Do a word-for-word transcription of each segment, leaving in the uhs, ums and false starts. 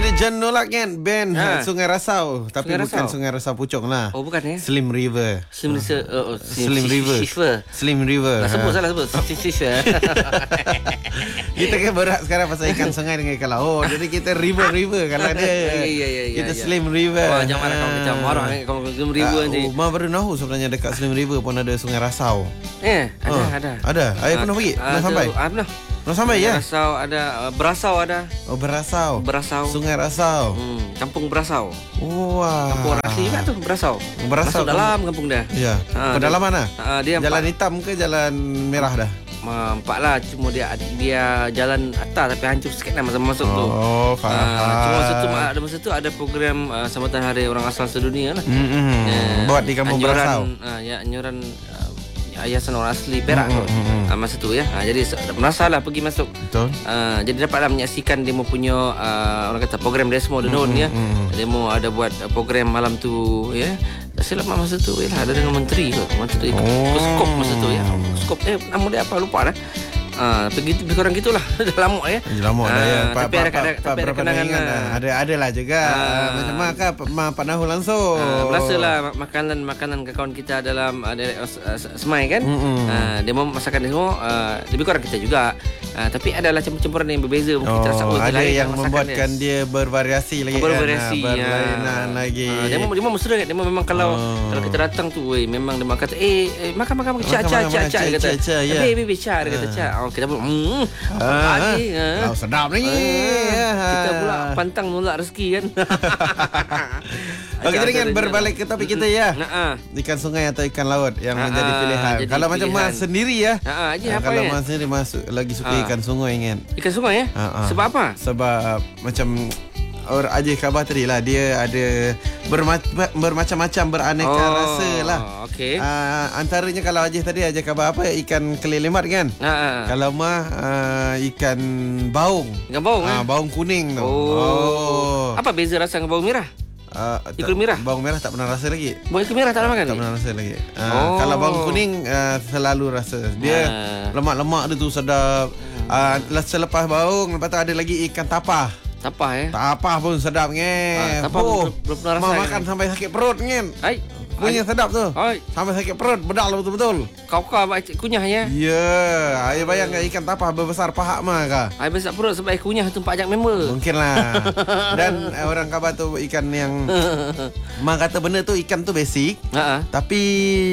Itu dia John Nolak kan, band ha. Sungai Rasau. Tapi Sungai bukan Rasau. Sungai Rasau Puchong lah. Oh bukan ya? Slim River. Slim, uh, uh, uh, Slim, Slim River. Shiver. Slim River. Nah, sebut ha. salah sebut. Kita kan berat sekarang pasal ikan sungai dengan ikan laut. Jadi kita river river kalau ada. Ya, ya, ya, kita ya. Slim River. Oh, jangan marah kamu macam marah ni kalau Slim River nanti. Oh, Ma baru tahu sebenarnya dekat Slim River pun ada Sungai Rasau. Eh, ada oh, ada. Ada. Ayah pernah pergi? Pernah sampai? Ah, pernah. Pernah sampai ya? Rasau ada, uh, Berasau ada. Oh, Berasau. Berasau. Sungai Rasau. Hmm, Kampung Berasau. Oh, wah. Kampung orang asli juga tu, Berasau. Berasau. Masuk dalam kampung dia. Ya. Ha, pedalaman ah? Ha, dia jalan empat. hitam ke jalan merah dah? Empat lah. Cuma dia dia jalan atas tapi hancur sikit lah masa masuk oh, tu. Oh, faham. Uh, cuma masa tu, ada masa tu ada program uh, sambutan Hari Orang Asal Sedunia lah. Mm-hmm. Uh, Buat di Kampung anjuran, Berasau. Uh, ya, anjuran uh, Yayasan Orang Asli Perak tu. Mm-hmm. Uh, masa tu ya. Uh, jadi merasa lah pergi masuk. Betul. Uh, jadi dapatlah menyaksikan demo punya uh, orang kata program Desmo Denon mm-hmm. ya. Demo ada buat uh, program malam tu ya. Tak silap masa tu ya, ada dengan menteri tu. Menteri oh. Skop masa tu ya. Skop eh nama dia apa lupa dah. Ah, begitu kurang gitulah. Dah lama ya. Dah lama dah ya. Tapi ada ada tapi ada kenangan ada ada lah juga. Macam mana kan Pak Nahu langsung. Berasalah makanan-makanan kawan kita dalam Semai kan. Dia mau masakan dia semua lebih kurang kita juga. Tapi adalah campuran yang berbeza mungkin terasa ada yang membuatkan dia bervariasi lagi. Bervariasi berlainan lagi. Dia mau dia mau mesti dia memang kalau kalau kita datang tu memang dia kata eh makan makan cak cak cak cak dia kata. Eh baby cak dia kata cak. Kita pun hmm apa ni ah, sedap ni ah, kita pula pantang nolak rezeki kan. Okey, jadi kan berbalik ke topik kita ya. Ha. Ikan sungai atau ikan laut yang Ha-ha, menjadi pilihan. Kalau macam Mas sendiri ya. Ha, ha, kalau ya? Mas sendiri masuk lagi suka ha. ikan sungai kan. Ikan sungai ya? Ha-ha. Sebab apa? Sebab macam orang Ajay khabar tadi lah, dia ada berma- bermacam-macam beraneka oh, rasa lah. Okey. Uh, antaranya kalau Ajay tadi Ajay khabar apa, ikan kelelemat kan. Ha. Kalau mah uh, ikan baung. Ikan baung uh, eh? Baung kuning tu. Oh. oh. Apa beza rasa dengan baung merah? Uh, ikut merah? Baung merah tak pernah rasa lagi. Baung ikut merah tak pernah makan? Tak pernah rasa lagi. Uh, oh. Kalau baung kuning uh, selalu rasa. Dia uh. lemak-lemak dia tu sedap. Uh, selepas baung, lepas tu ada lagi ikan tapah. Tapah eh? Tapah pun sedap ngin. Ah, tapah oh, belum pernah rasa. Makan kan? Sampai sakit perut ngin. Hai. Punya sedap tu. Hai. Sampai sakit perut, bedak lah betul-betul. Kau-kau kunyah ya? Ya, yeah. Ayah bayangkan ikan tapah berbesar paha mah kah? Ayah besar perut sebab kunyah tu empat jam member. Mungkin lah. Dan eh, orang khabar tu ikan yang mak kata benda tu ikan tu basic. Ha. Tapi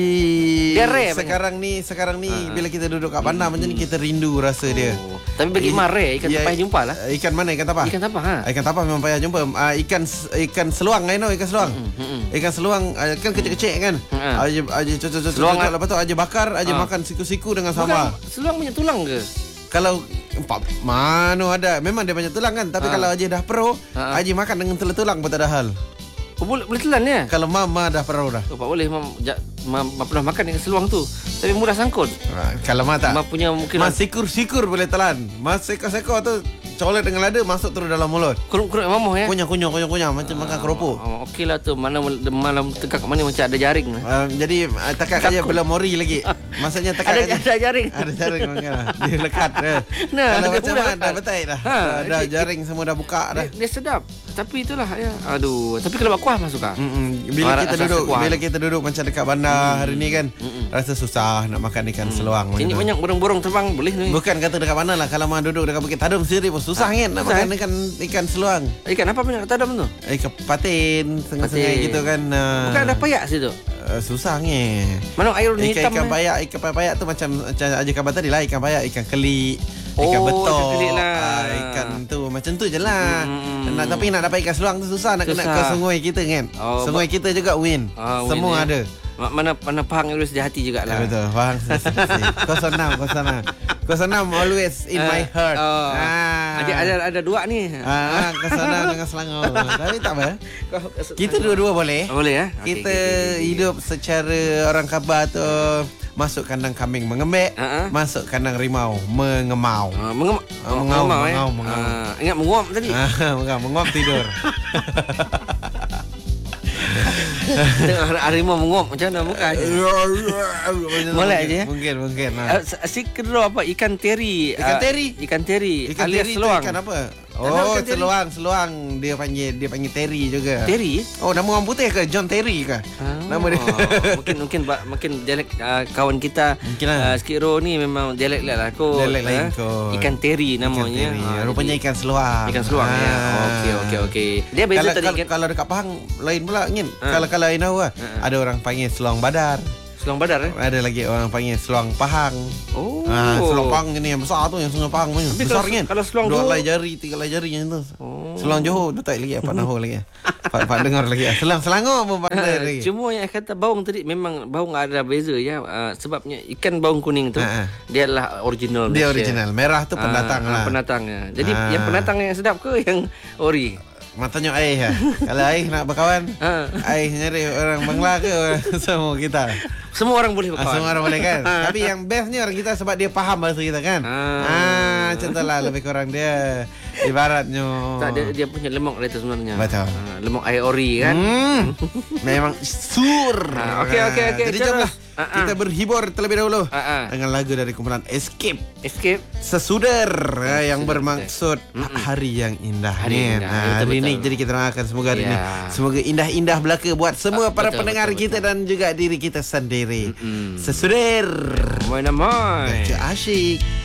dia rare sekarang banyak. ni sekarang ni Ha-ha. bila kita duduk kat bandar macam ni kita rindu rasa dia. Oh. Tapi bagi Mar rare ikan ya, tapah jumpa lah. Ikan mana ikan tapah? Ikan tapah ha. Ikan tapah memang payah jumpa. Uh, ikan ikan seluang I know ikan seluang. Mm-hmm. Ikan seluang uh, kan kecil-kecil kan. Mm-hmm. Aja aja cocok-cocok lepas tu aja bakar, aja ha. makan siku-siku dengan sambal. Seluang banyak tulang ke? Kalau empat mana ada. Memang dia banyak tulang kan, tapi ha. kalau aja dah pro, ha. aja makan dengan tulang pun tak ada hal. Oh, boleh, boleh telan ya? Kalau mama dah pro dah. Oh, tak boleh. Mam, ja, mam, mam pernah makan dengan seluang tu. Tapi mudah sangkut. Ha, kalau mak tak. Mak punya mungkin. Mas sikur-sikur boleh telan. Mas sekor-sekor tu colet dengan lada masuk terus dalam mulut. Kuruk-kuruk mamoh ya? Kunyah-kunyah, kunyah-kunyah macam uh, makan keropok. Uh, Okey lah tu. Mana malam tegak mana macam ada jaring. Uh, jadi uh, tekak aja belum mori lagi. Maksudnya tekak ada, aja. Ada jaring. Ada jaring mungkin lah. Dia lekat. Eh. Nah, kalau macam mana dah betai dah. Ha, uh, dah dia, jaring semua dah buka dah. Dia, dia sedap. Tapi itulah ya. Aduh. Tapi kalau kuah masuk ah. Bila kita duduk, bila kita duduk macam dekat bandar mm. hari ni kan, mm. rasa susah nak makan ikan mm. seluang. Ini banyak burung-burung terbang boleh ni. Bukan kata dekat bandar lah. Kalau mau duduk dekat Bukit Tadum sendiri pun susah kan nak makan ikan ikan seluang. Ikan apa banyak Tadum tu? Ikan patin, tengah-tengah gitu kan. Bukan ada payak situ. Uh, susah ni. Mana air warna hitam? Ikan payak, ikan payak tu macam macam aja khabar tadi lah, ikan payak, ikan kelik. Ikan oh, betok ikan, lah. uh, ikan tu macam tu je lah. hmm. nak, Tapi nak dapat ikan seluang tu susah. Nak susah. kena ke sungai kita kan. oh, Sungai kita juga win, uh, semua win, ada ya. Mana mana Pahang always di hati jugalah. ya, betul, Pahang kosong enam kosong enam kosong enam always in uh, my heart. oh. ah. Ada, ada ada dua ni ah, kosong enam dengan Selangor. Tapi tak apa, kita dua-dua boleh. Boleh ya. Kita okay, okay, okay, hidup okay. secara orang khabar tu. Masuk kandang kambing mengembek, uh-huh. masuk kandang rimau mengemau. Uh, mengem- uh, mengau, mengemau, mengau, eh? mengau. Uh, ingat menguap tadi. Menguap, menguap tidur. Tengok harimau menguap macam mana bukan? Molek je. Mungkin, mungkin. Uh, si kedua apa? Ikan teri. Ikan teri. Uh, ikan teri. Ikan alias teri seluang. Ikan apa? Oh, seluang, seluang dia panggil dia panggil Terry juga. Terry? Oh, nama orang putih ke? John Terry ke? Ah, nama dia. mungkin mungkin mungkin dialek uh, kawan kita uh, Skiro ni memang dialek lah kot. Dialek lain uh, kot. Ikan teri namanya. Ikan teri. Ha, rupanya ikan seluang. Ikan seluang ah. ya. Okey okey okey. Dia beza kalau, tadi kalau, kan. Kalau dekat Pahang lain pula ngin. Ah. Kalau kalau I tahu ah, Ah. ada orang panggil seluang badar. Seluang badar eh? Ada lagi orang panggil seluang Pahang. Oh. Ah, seluang Pahang ni yang besar tu, yang Sungai Pahang punya. Tapi Besar kalau, kan? Kalau seluang dua Johor, helai jari, tiga helai jari yang tu. Oh. Seluang Johor dah tak lagi apa nahu lagi. Pak Pak dengar lagi. Selang Selangor pun pandai lagi. Cuma yang kata baung tadi memang baung ada beza ya. Uh, sebabnya ikan baung kuning tu Ha, ha. dia adalah original. Dia Malaysia. original. Merah tu pendatang Ah, lah. Pendatangnya. Jadi Ah. yang pendatang yang sedap ke yang ori? Matanya air lah. Kalau air nak berkawan, Ha. air nyari orang Bangla ke orang semua kita. Semua orang boleh Ah, berkawan. semua orang boleh kan. Tapi yang bestnya orang kita sebab dia faham bahasa kita kan. Ah. Ah, macam tu lah lebih kurang dia. Ibaratnya. Tak, dia, dia punya lemak dia tu sebenarnya. Betul. Ah, lemak air ori kan. Hmm. Memang sur. Ah, okey, okey, okey. Jadi Cara- jomlah Ah, ah. kita berhibur terlebih dahulu Ah, ah. dengan lagu dari kumpulan Escape. Escape. Sesudar eh, yang Sesudar, bermaksud hari yang indah. Hari ni. indah, Ah, betul, hari ini betul. jadi kita doakan semoga hari Ya. ini semoga indah-indah belaka buat semua Ah, para betul, pendengar betul, kita betul. dan juga diri kita sendiri. Mm-mm. Sesudar. Moy na moy. Baca asyik.